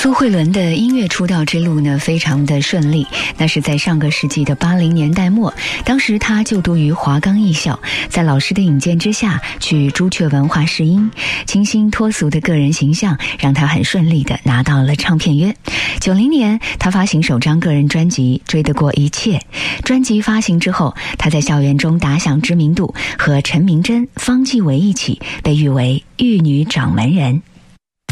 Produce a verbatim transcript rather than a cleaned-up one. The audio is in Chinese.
苏慧伦的音乐出道之路呢，非常的顺利。那是在上个世纪的八零年代末，当时她就读于华冈艺校，在老师的引荐之下，去朱雀文化试音，清新脱俗的个人形象让她很顺利的拿到了唱片约。九零年，她发行首张个人专辑《追得过一切》。专辑发行之后，她在校园中打响知名度，和陈明真、方季韦一起被誉为玉女掌门人。